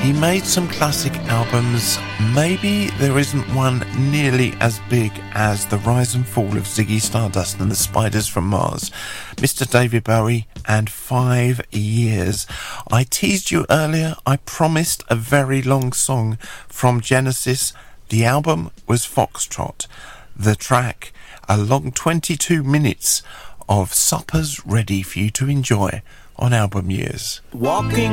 He made some classic albums. Maybe there isn't one nearly as big as The Rise and Fall of Ziggy Stardust and the Spiders from Mars, Mr. David Bowie, and 5 Years. I teased you earlier, I promised a very long song from Genesis. The album was Foxtrot. The track, a long 22 minutes of suppers ready for you to enjoy on Album Years. Walking